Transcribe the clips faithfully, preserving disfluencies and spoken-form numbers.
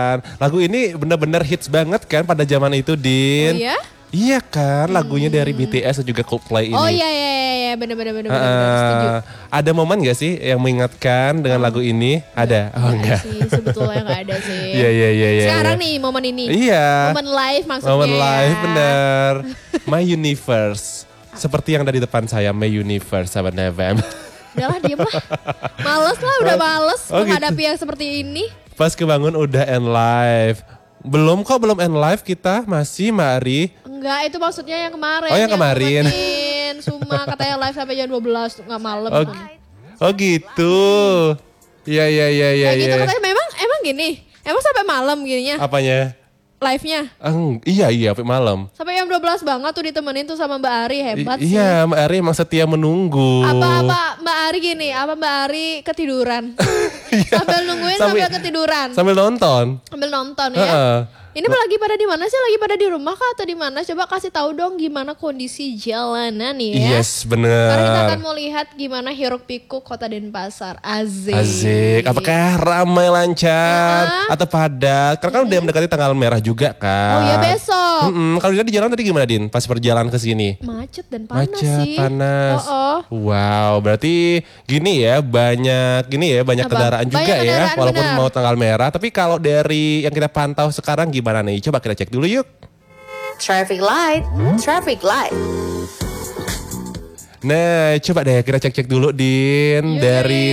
kan. Lagu ini benar-benar hits banget kan pada zaman itu, Din. Oh iya? Iya kan, lagunya hmm. dari B T S dan juga Coldplay ini. Oh iya iya iya, benar-benar benar uh, setuju. Ada momen gak sih yang mengingatkan dengan oh. lagu ini? Ada? Oh enggak. Sih, sebetulnya enggak ada sih. Iya iya iya iya. Sekarang nih momen ini. Iya. Momen live maksudnya. Momen live bener. My Universe. Seperti yang ada di depan saya, My Universe, sahabat Nevem. Udahlah diem lah. Males lah, udah males oh, menghadapi gitu. yang seperti ini. Pas kebangun udah end live. Belum kok, belum end live kita, masih Mbak Ari. Enggak, itu maksudnya yang kemarin. Oh yang, yang kemarin. Suma katanya live sampai jam dua belas, enggak malam. Oh, oh gitu. Iya iya iya iya. Kayak gitu ya. katanya, memang emang gini. Emang sampai malam gininya? Apanya? Live-nya? Eng, iya iya sampai malam. Sampai jam dua belas banget tuh ditemenin tuh sama Mbak Ari, hebat I- sih. Iya Mbak Ari emang setia menunggu. Apa-apa Mbak Ari gini, apa Mbak Ari ketiduran? Sambil nungguin sambil, sambil ketiduran. Sambil nonton. Sambil nonton ya. Uh-uh. Ini nah. lagi pada di mana sih? Lagi pada di rumah kah atau di mana? Coba kasih tahu dong gimana kondisi jalanan ya. Yes, bener. Karena kita akan mau lihat gimana hiruk pikuk Kota Denpasar. Asik. Asik. Apakah ramai lancar uh-huh. atau padat? Karena kan udah mendekati tanggal merah juga kan. Oh iya besok. Mm-mm. Kalau dilihat di jalan tadi gimana Din? Pas perjalanan ke sini? Macet dan panas Macet, sih. panas. Oh, oh. Wow, berarti gini ya, banyak gini ya, banyak Apa? kendaraan juga banyak ya, kendaraan, walaupun benar. mau tanggal merah. Tapi kalau dari yang kita pantau sekarang gimana nih? Coba kita cek dulu yuk. Traffic light, traffic light. Nah, coba deh kita cek-cek dulu Din, Yuk, dari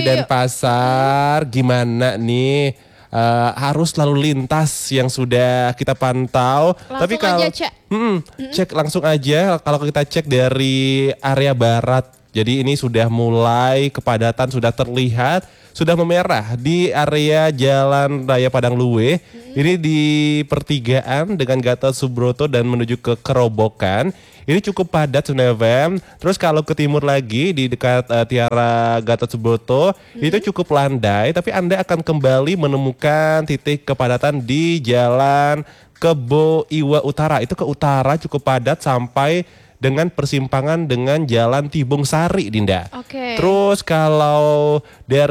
yuk, yuk. Denpasar gimana nih? Uh, harus lalu lintas yang sudah kita pantau. Langsung Tapi kalau aja cek. Mm, mm-hmm. cek langsung aja kalau kita cek dari area barat. Jadi ini sudah mulai kepadatan sudah terlihat, sudah memerah di area Jalan Raya Padang Luwe. Hmm. Ini di pertigaan dengan Gatot Subroto dan menuju ke Kerobokan. Ini cukup padat Sunevem. Terus kalau ke timur lagi di dekat uh, Tiara Gatot Subroto hmm. itu cukup landai. Tapi Anda akan kembali menemukan titik kepadatan di Jalan Kebo Iwa Utara. Itu ke utara cukup padat sampai dengan persimpangan dengan Jalan Tibung Sari, Dinda. Oke. Okay. Terus kalau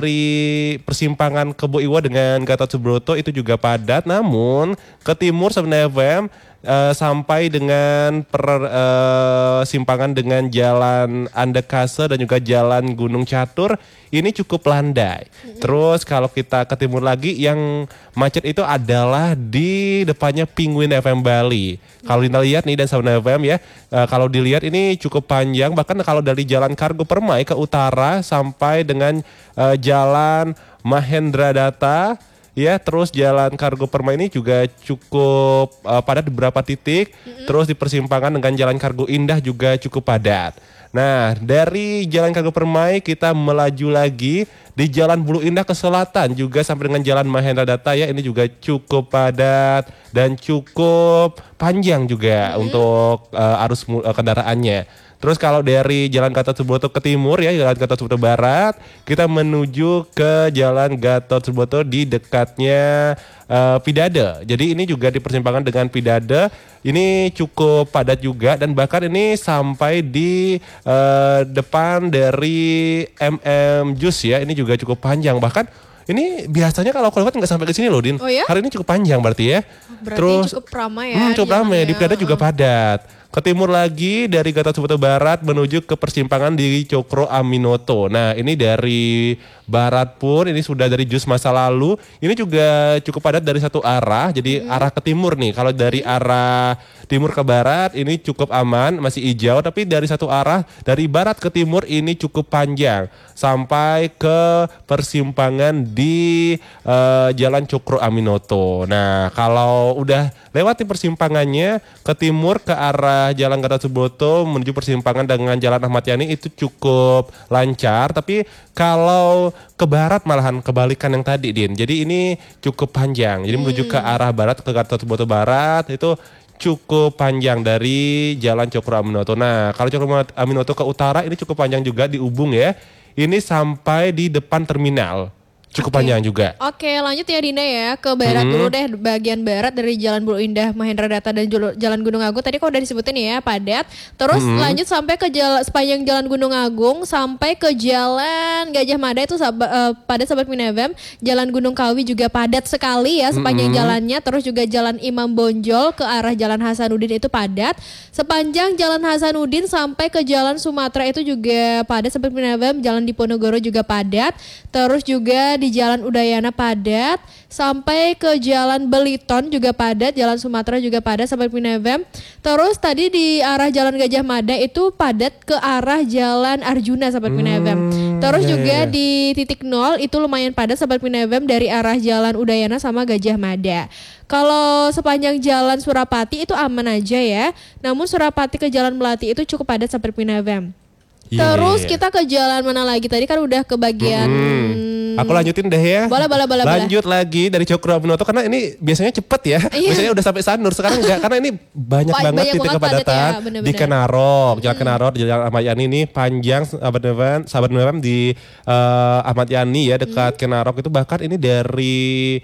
dari persimpangan Kebo Iwa dengan Gatot Subroto itu juga padat, namun ke timur sebenarnya uh, sampai dengan persimpangan uh, dengan Jalan Andekase dan juga Jalan Gunung Catur ini cukup landai. Mm-hmm. Terus kalau kita ke timur lagi yang macet itu adalah di depannya Penguin F M Bali. Mm-hmm. Kalau kita lihat nih dan sahabat F M ya, uh, kalau dilihat ini cukup panjang, bahkan kalau dari Jalan Kargo Permai ke utara sampai dengan uh, Jalan Mahendra Data. Ya, terus Jalan Kargo Permai ini juga cukup uh, padat di beberapa titik. Mm-hmm. Terus di persimpangan dengan Jalan Kargo Indah juga cukup padat. Nah, dari Jalan Kargo Permai kita melaju lagi di Jalan Bulu Indah ke selatan juga sampai dengan Jalan Mahendra Data ya, ini juga cukup padat dan cukup panjang juga mm-hmm. untuk uh, arus uh, kendaraannya. Terus kalau dari Jalan Gatot Subroto ke timur ya, Jalan Gatot Subroto Barat, kita menuju ke Jalan Gatot Subroto di dekatnya uh, Pidade. Jadi ini juga di persimpangan dengan Pidade, ini cukup padat juga dan bahkan ini sampai di uh, depan dari M M Juice ya, ini juga cukup panjang. Bahkan ini biasanya kalau aku lewat nggak sampai ke sini loh, Din. Oh ya? Hari ini cukup panjang berarti ya. Berarti Terus cukup ramai ya. Hmm, cukup ramai. Di Pidade juga padat. Ke timur lagi dari Gatot Subroto Barat menuju ke persimpangan di Cokro Aminoto. Nah ini dari barat pun ini sudah dari jus masa lalu. Ini juga cukup padat dari satu arah. Jadi hmm. arah ke timur nih. Kalau dari arah timur ke barat ini cukup aman, masih hijau. Tapi dari satu arah dari barat ke timur ini cukup panjang. Sampai ke persimpangan di uh, Jalan Cokro Aminoto. Nah kalau udah lewati persimpangannya ke timur ke arah Jalan Gatot Subroto menuju persimpangan dengan Jalan Ahmad Yani itu cukup lancar. Tapi kalau ke barat malahan kebalikan yang tadi, Din. Jadi ini cukup panjang. Jadi hmm. menuju ke arah barat ke Gatot Subroto Barat itu cukup panjang dari Jalan Cokro Aminoto. Nah kalau Cokro Aminoto ke utara ini cukup panjang juga di Ubung ya. Ini sampai di depan terminal cukup Oke. panjang juga. Oke, lanjut ya Dinda ya ke barat Hmm. dulu deh, bagian barat dari Jalan Bulu Indah, Mahendra Data dan Julu- Jalan Gunung Agung. Tadi kok udah disebutin ya padat. Terus Hmm. lanjut sampai ke jalan sepanjang Jalan Gunung Agung sampai ke Jalan Gajah Mada itu sab- eh, padat Sobat Min F M. Jalan Gunung Kawi juga padat sekali ya sepanjang Hmm. jalannya. Terus juga Jalan Imam Bonjol ke arah Jalan Hasanuddin itu padat. Sepanjang Jalan Hasanuddin sampai ke Jalan Sumatera itu juga padat Sobat Min F M. Jalan Diponegoro juga padat. Terus juga di Jalan Udayana padat, sampai ke Jalan Beliton juga padat, Jalan Sumatera juga padat Sobat Min F M. Terus tadi di arah Jalan Gajah Mada itu padat ke arah Jalan Arjuna Sobat Min F M. Terus ya, juga ya. di titik nol itu lumayan padat Sobat Min F M dari arah Jalan Udayana sama Gajah Mada. Kalau sepanjang Jalan Surapati itu aman aja ya. Namun Surapati ke Jalan Melati itu cukup padat Sobat Min F M. Iya, Terus iya, iya. kita ke jalan mana lagi? Tadi kan udah ke bagian Hmm. Aku lanjutin deh ya. Boleh, boleh, boleh, Lanjut lagi dari Cokro Abinoto karena ini biasanya cepet ya. Iya. Biasanya udah sampai Sanur, sekarang enggak karena ini banyak Ba- banget banyak titik banget padat kepadatan ya, bener-bener. di Kenarok, Jalan Kenarok, Jalan Ahmad Yani ini panjang sahabat Nevan, sahabat Nevan di eh, Ahmad Yani ya dekat Kenarok itu bahkan ini dari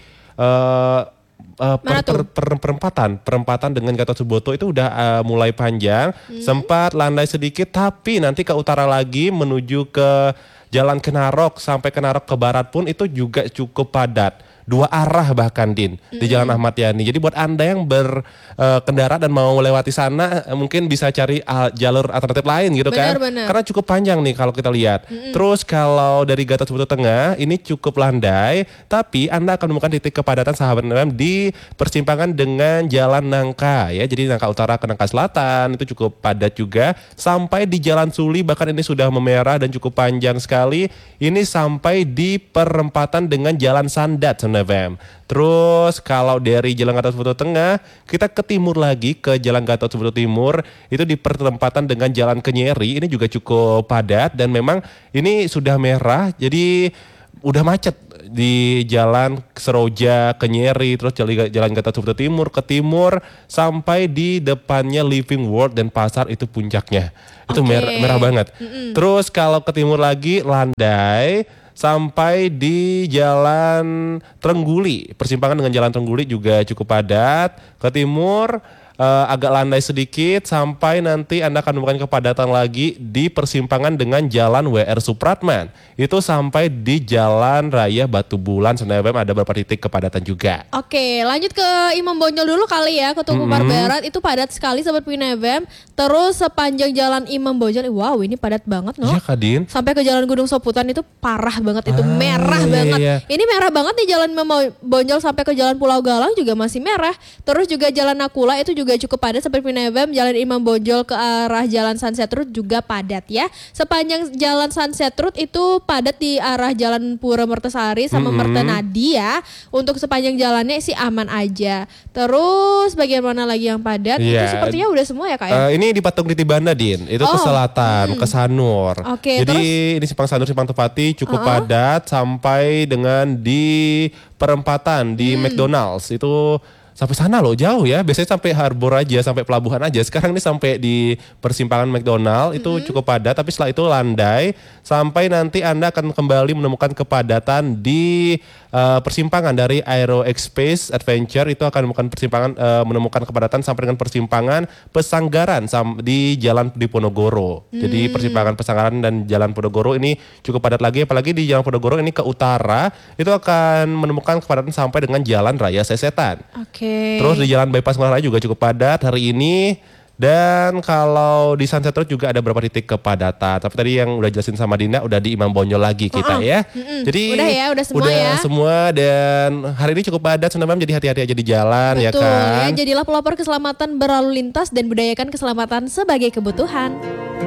eh Uh, per, Mana tuh? per- per- perempatan perempatan dengan Gatot Subroto itu udah uh, mulai panjang, sempat landai sedikit tapi nanti ke utara lagi menuju ke Jalan Kenarok sampai Kenarok ke barat pun itu juga cukup padat. Dua arah bahkan Din di Jalan Ahmad Yani. Jadi buat Anda yang berkendara dan mau lewati sana eh, mungkin bisa cari uh, jalur alternatif lain gitu kan. Benar, benar. Karena cukup panjang nih kalau kita lihat. Terus kalau dari Gatot Subroto Tengah ini cukup landai tapi Anda akan menemukan titik kepadatan sahabat N M di persimpangan dengan Jalan Nangka ya. Jadi Nangka Utara ke Nangka Selatan itu cukup padat juga sampai di Jalan Suli bahkan ini sudah memerah dan cukup panjang sekali. Ini sampai di perempatan dengan Jalan Sandat F M. Terus kalau dari Jalan Gatot Subroto Tengah kita ke timur lagi ke Jalan Gatot Subroto Timur itu di perempatan dengan Jalan Kenyeri ini juga cukup padat dan memang ini sudah merah jadi udah macet di Jalan Seroja Kenyeri terus Jalan Jalan Gatot Subroto Timur ke timur sampai di depannya Living World dan pasar itu puncaknya. Itu Oke. merah, merah banget. Terus kalau ke timur lagi landai sampai di Jalan Trengguli, persimpangan dengan Jalan Trengguli juga cukup padat. Ke timur eh, agak landai sedikit sampai nanti Anda akan menemukan kepadatan lagi di persimpangan dengan Jalan W R Supratman. Itu sampai di Jalan Raya Batu Bulan Sunda F M ada beberapa titik kepadatan juga. Oke, lanjut ke Imam Bonjol dulu kali ya, ke Tugu Umar Barat itu padat sekali Sobat Min F M. Terus sepanjang Jalan Imam Bonjol, wow ini padat banget no. Iya Kadin. Sampai ke Jalan Gunung Soputan itu parah banget, itu Ah, merah iya, banget. iya. Ini merah banget nih Jalan Imam Bonjol sampai ke Jalan Pulau Galang juga masih merah. Terus juga Jalan Nakula itu juga cukup padat Sobat Min F M. Jalan Imam Bonjol ke arah Jalan Sunset Road juga padat ya. Sepanjang Jalan Sunset Road itu padat di arah Jalan Pura Mertasari sama Mertenadi ya. Untuk sepanjang jalannya sih aman aja. Terus bagian mana lagi yang padat? Itu Iya. sepertinya udah semua ya Kak ya? Eh, ini di Patung Titibanda Din, itu ke Oh, selatan, ke Sanur. Oke, Jadi terus? ini Simpang Sanur, Simpang Tepati cukup Oh. padat sampai dengan di perempatan di Hmm. McDonald's itu sampai sana loh jauh ya. Biasanya sampai harbor aja, sampai pelabuhan aja. Sekarang ini sampai di persimpangan McDonald itu Hmm. cukup padat, tapi setelah itu landai sampai nanti Anda akan kembali menemukan kepadatan di eh, persimpangan dari Aero X-Space Adventure itu akan menemukan persimpangan eh, menemukan kepadatan sampai dengan persimpangan Pesanggaran sam- di Jalan Diponegoro. Jadi Hmm. persimpangan Pesanggaran dan Jalan Ponegoro ini cukup padat lagi, apalagi di Jalan Ponegoro ini ke utara itu akan menemukan kepadatan sampai dengan Jalan Raya Sesetan. Oke. Terus di Jalan Bypass Ngurah Rai juga cukup padat hari ini. Dan kalau di Sunset Road juga ada beberapa titik kepadatan. Tapi tadi yang udah jelasin sama Dinda udah di Imam Bonjol lagi kita Oh-oh. ya. Mm-mm. Jadi Udah ya, udah semua udah ya. semua dan hari ini cukup padat sebenarnya, jadi hati-hati aja di jalan ya Betul kan. ya, jadilah pelopor keselamatan berlalu lintas dan budayakan keselamatan sebagai kebutuhan.